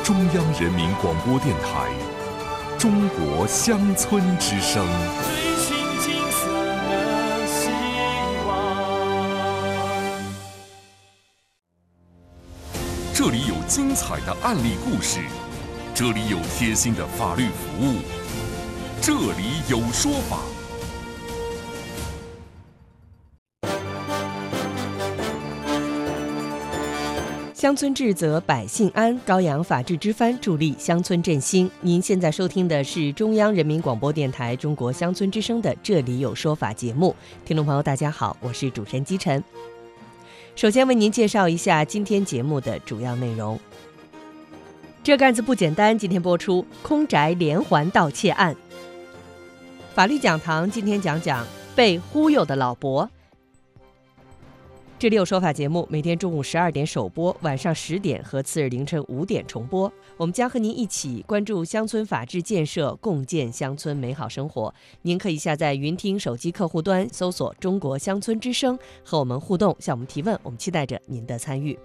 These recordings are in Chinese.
中央人民广播电台中国乡村之声。 追寻金色的希望。 这里有精彩的案例故事，这里有贴心的法律服务，这里有说法。 乡村治则百姓安，高扬法治之帆，助力乡村振兴。您现在收听的是中央人民广播电台中国乡村之声的《这里有说法》节目。听众朋友大家好，我是主持人姬晨。首先为您介绍一下今天节目的主要内容。这个案子不简单，今天播出空宅连环盗窃案。法律讲堂今天讲讲被忽悠的老伯。这里有说法节目每天中午12点首播，晚上10点和次日凌晨5点重播。我们将和您一起关注乡村法治建设，共建乡村美好生活。您可以下载云听手机客户端，搜索中国乡村之声，和我们互动，向我们提问，我们期待着您的参与。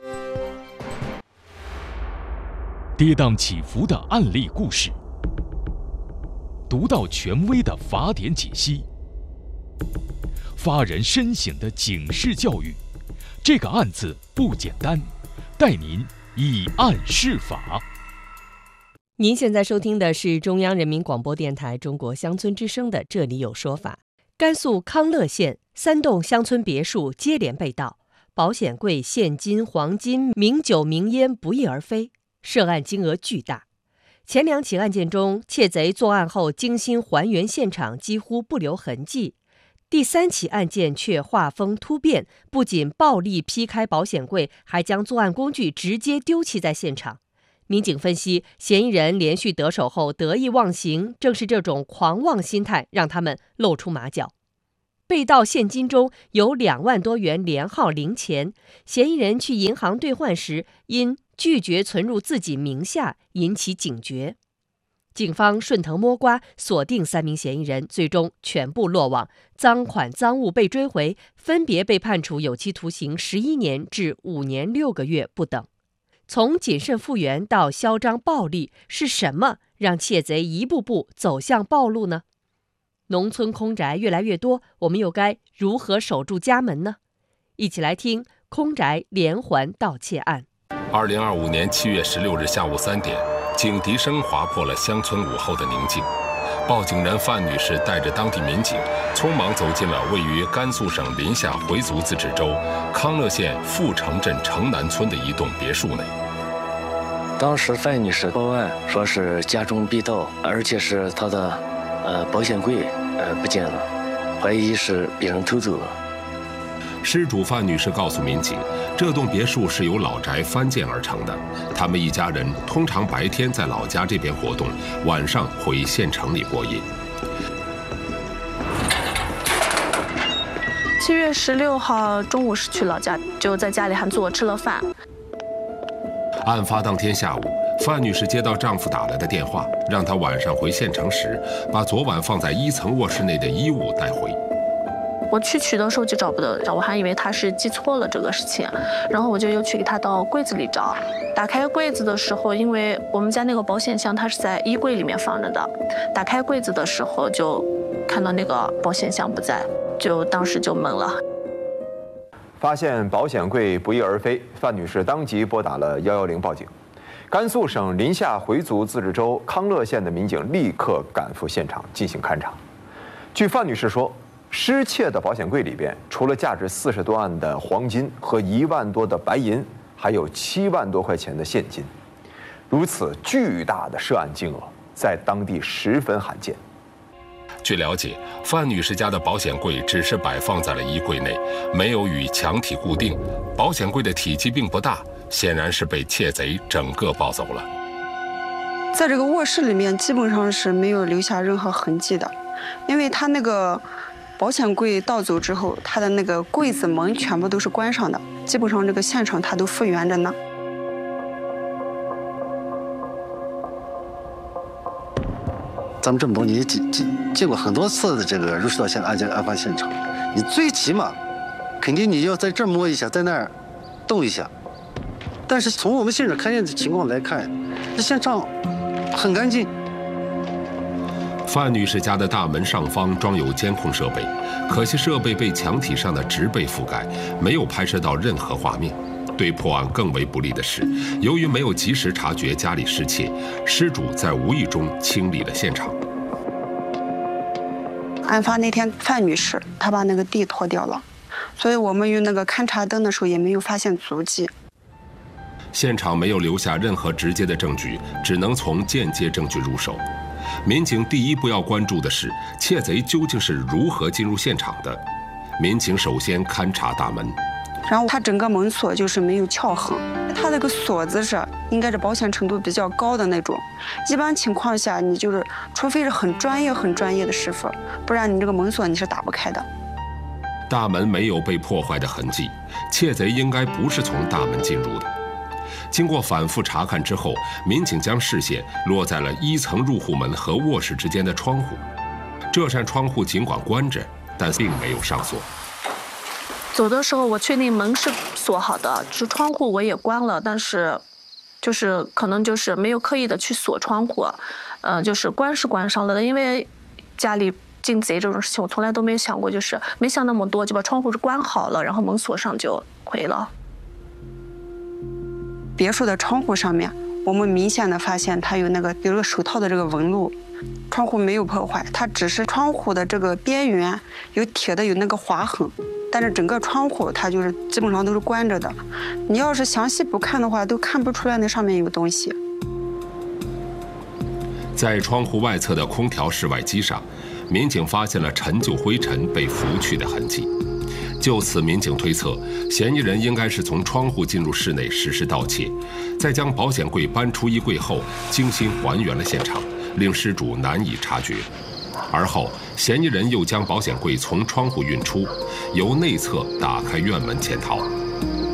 跌宕起伏的案例故事，独到权威的法典解析，发人深省的警示教育，这个案子不简单，带您以案释法。 您现在收听的是中央人民广播电台中国乡村之声的《这里有说法》。甘肃康乐县3栋乡村别墅接连被盗，保险柜、现金、黄金、名酒名烟不翼而飞，涉案金额巨大。前2起案件中，窃贼作案后精心还原现场，几乎不留痕迹。第3起案件却画风突变，不仅暴力劈开保险柜，还将作案工具直接丢弃在现场。民警分析，嫌疑人连续得手后得意忘形，正是这种狂妄心态让他们露出马脚。被盗现金中有2万多元连号零钱，嫌疑人去银行兑换时因拒绝存入自己名下，引起警觉。警方顺藤摸瓜，锁定3名嫌疑人，最终全部落网，赃款赃物被追回，分别被判处有期徒刑11年至5年6个月不等。从谨慎复原到嚣张暴力，是什么让窃贼一步步走向暴露呢？农村空宅越来越多，我们又该如何守住家门呢？一起来听空宅连环盗窃案。 2025年7月16日下午3点，警笛声划破了乡村午后的宁静。报警人范女士带着当地民警，匆忙走进了位于甘肃省临夏回族自治州康乐县富城镇城南村的一栋别墅内。 当时范女士报案说是家中被盗，而且是她的保险柜不见了，怀疑是被人偷走了。 失主范女士告诉民警，这栋别墅是由老宅翻建而成的，他们一家人通常白天在老家这边活动，晚上回县城里过夜。 7月16号中午是去老家，就在家里还做吃了饭。 案发当天下午，范女士接到丈夫打来的电话，让她晚上回县城时，把昨晚放在1层卧室内的衣物带回。 我去取的时候就找不到，我还以为他是记错了这个事情，然后我就又去给他到柜子里找。打开柜子的时候，因为我们家那个保险箱它是在衣柜里面放着的，打开柜子的时候就看到那个保险箱不在，就当时就懵了。 发现保险柜不翼而飞，范女士当即拨打了110报警。甘肃省临夏回族自治州康乐县的民警立刻赶赴现场进行勘查。据范女士说，失窃的保险柜里边，除了价值40多万的黄金和1万多的白银，还有7万多块钱的现金。如此巨大的涉案金额，在当地十分罕见。 据了解，范女士家的保险柜只是摆放在了衣柜内，没有与墙体固定，保险柜的体积并不大，显然是被窃贼整个抱走了。 在这个卧室里面，基本上是没有留下任何痕迹的，因为他那个保险柜盗走之后，它的那个柜子门全部都是关上的，基本上这个现场它都复原着呢。 咱们这么多年见过很多次的这个入室盗窃案件案发现场，你最起码肯定你要在这儿摸一下，在那儿动一下， 但是从我们现场看见的情况来看，这现场很干净。 范女士家的大门上方装有监控设备，可惜设备被墙体上的植被覆盖，没有拍摄到任何画面。对破案更为不利的是，由于没有及时察觉家里失窃，失主在无意中清理了现场。 案发那天，范女士她把那个地拖掉了，所以我们用那个勘察灯的时候也没有发现足迹。 现场没有留下任何直接的证据，只能从间接证据入手。民警第一步要关注的是窃贼究竟是如何进入现场的。民警首先勘察大门， 然后它整个门锁就是没有撬痕，它那个锁子是应该是保险程度比较高的那种。一般情况下，你就是除非是很专业的师傅，不然你这个门锁你是打不开的。 大门没有被破坏的痕迹，窃贼应该不是从大门进入的。经过反复查看之后，民警将视线落在了1层入户门和卧室之间的窗户。这扇窗户尽管关着，但并没有上锁。 走的时候我确定门是锁好的，就是窗户我也关了，但是就是可能就是没有刻意的去锁窗户，就是关是关上了的，因为家里进贼这种事情我从来都没有想过，就是没想那么多，就把窗户是关好了，然后门锁上就回了。 别墅的窗户上面，我们明显的发现它有那个有个手套的这个纹路，窗户没有破坏，它只是窗户的这个边缘有铁的有那个划痕，但是整个窗户它就是基本上都是关着的，你要是详细不看的话，都看不出来那上面有东西。 在窗户外侧的空调室外机上，民警发现了陈旧灰尘被拂去的痕迹。就此，民警推测，嫌疑人应该是从窗户进入室内实施盗窃，在将保险柜搬出衣柜后，精心还原了现场，令失主难以察觉。而后，嫌疑人又将保险柜从窗户运出，由内侧打开院门潜逃。